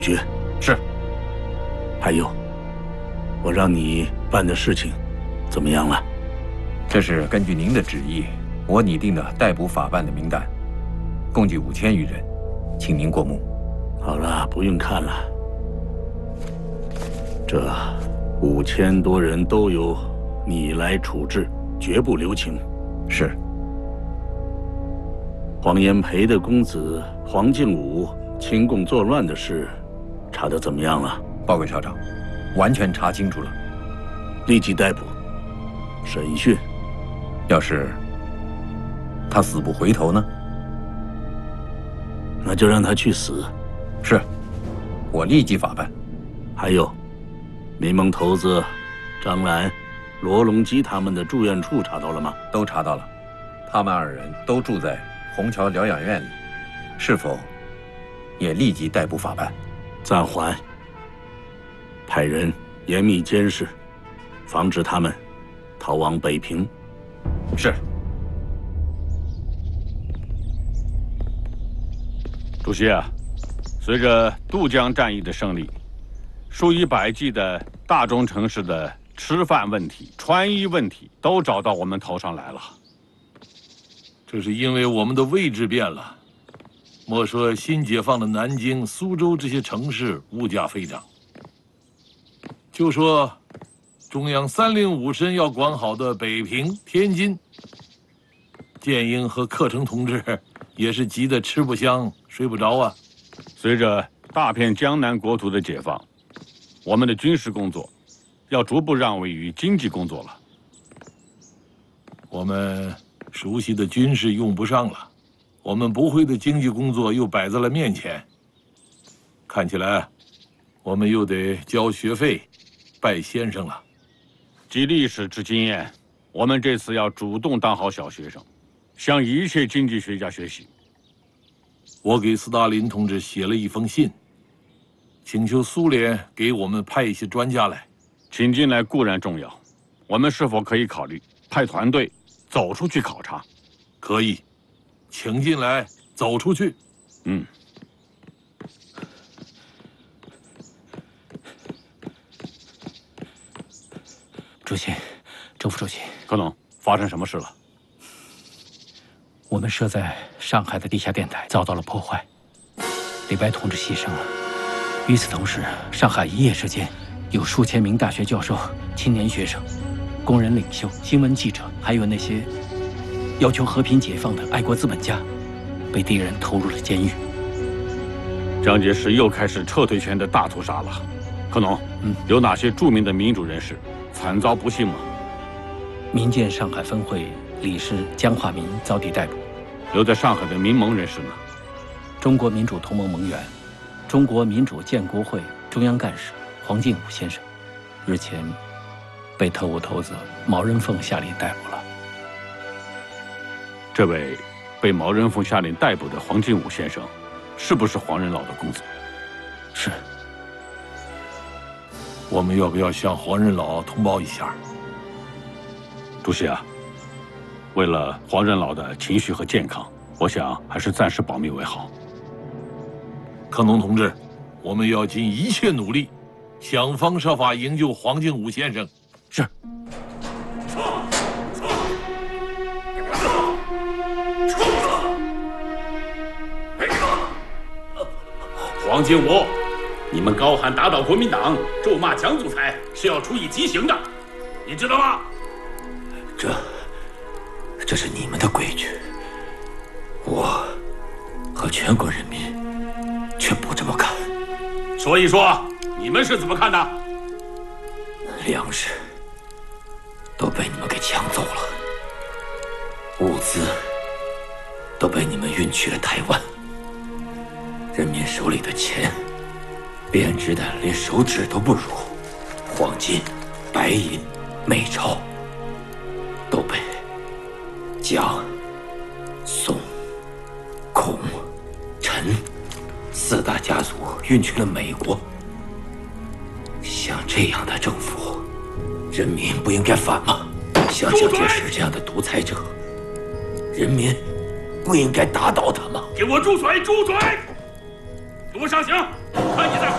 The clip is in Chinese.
决。 是。 还有，我让你办的事情怎么样了？ 这是根据您的旨意，我拟定的逮捕法办的名单，共计5000余人，请您过目。 好了，不用看了。这5000多人都由你来处置，绝不留情。 是。 黄炎培的公子黄敬武亲共作乱的事，查得怎么样了？ 报给少长，完全查清楚了。 立即逮捕，审讯。 要是他死不回头呢？ 那就让他去死。 是，我立即法办。 还有，民盟头子张澜、罗隆基他们的住院处查到了吗？ 都查到了，他们2人都住在虹桥疗养院里，是否也立即逮捕法办？ 暂缓。派人严密监视，防止他们逃往北平。 是。 主席啊，随着渡江战役的胜利，数以百计的大中城市的吃饭问题、穿衣问题都找到我们头上来了。 这是因为我们的位置变了。莫说新解放的南京、苏州这些城市物价飞涨，就说中央3令5申要管好的北平、天津，建英和克诚同志也是急得吃不香、睡不着啊。 随着大片江南国土的解放，我们的军事工作要逐步让位于经济工作了。 我们熟悉的军事用不上了，我们不会的经济工作又摆在了面前。看起来，我们又得交学费、拜先生了。 积历史之经验，我们这次要主动当好小学生，向一切经济学家学习。 我给斯大林同志写了一封信，请求苏联给我们派一些专家来。 请进来固然重要，我们是否可以考虑派团队走出去考察？ 可以，请进来，走出去。 嗯。 主席，周副主席， 科农，发生什么事了？ 我们设在上海的地下电台遭到了破坏，李白同志牺牲了。与此同时，上海一夜之间有数千名大学教授、青年学生、工人领袖、新闻记者，还有那些要求和平解放的爱国资本家，被敌人投入了监狱。 蒋介石又开始撤退前的大屠杀了。科农，有哪些著名的民主人士惨遭不幸吗？ 民建上海分会理事江化民遭抵逮捕。 留在上海的民盟人士呢？ 中国民主同盟盟员、中国民主建国会中央干事黄敬武先生，日前被特务头子毛人凤下令逮捕了。 这位被毛人凤下令逮捕的黄敬武先生，是不是黄仁老的公子？ 是。 我们要不要向黄仁老通报一下？ 主席啊，为了黄仁老的情绪和健康，我想还是暂时保密为好。 克农同志，我们要尽一切努力，想方设法营救黄敬武先生。 是。 黄敬武，你们高喊打倒国民党，咒骂蒋祖才，是要处以极刑的，你知道吗？ 这是你们的规矩，我和全国人民却不这么看。 说一说，你们是怎么看的？ 粮食都被你们给抢走了，物资都被你们运去了台湾，人民手里的钱贬值的连手指都不如，黄金、白银、美钞都被蒋、宋、孔、陈4大家族运去了美国。像这样的政府，人民不应该反吗？像蒋介石这样的独裁者，人民不应该打倒他吗？ 给我住嘴！住嘴！给我上刑！看你在